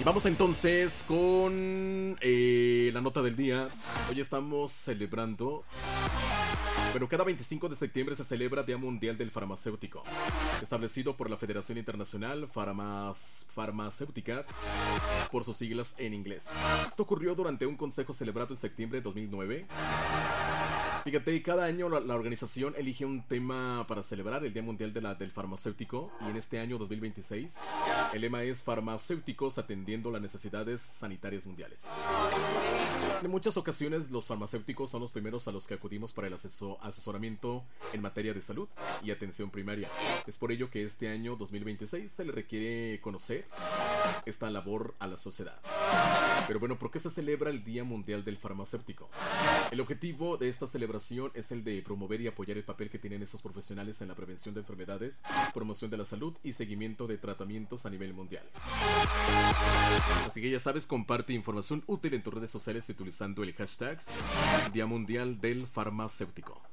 Vamos entonces con la nota del día. Hoy estamos celebrando... Bueno, cada 25 de septiembre se celebra Día Mundial del Farmacéutico, establecido por la Federación Internacional Farmacéutica, por sus siglas en inglés. Esto ocurrió durante un consejo celebrado en septiembre de 2009. Fíjate, cada año la organización elige un tema para celebrar el Día Mundial del Farmacéutico, y en este año 2026 el lema es Farmacéuticos atendiendo las necesidades sanitarias mundiales. En muchas ocasiones los farmacéuticos son los primeros a los que acudimos para el asesoramiento en materia de salud y atención primaria. Es por ello que este año 2026 se le requiere conocer esta labor a la sociedad. Pero bueno, ¿por qué se celebra el Día Mundial del Farmacéutico? El objetivo de esta celebración es el de promover y apoyar el papel que tienen estos profesionales en la prevención de enfermedades, promoción de la salud y seguimiento de tratamientos a nivel mundial. Así que ya sabes, comparte información útil en tus redes sociales utilizando el hashtag Día Mundial del Farmacéutico.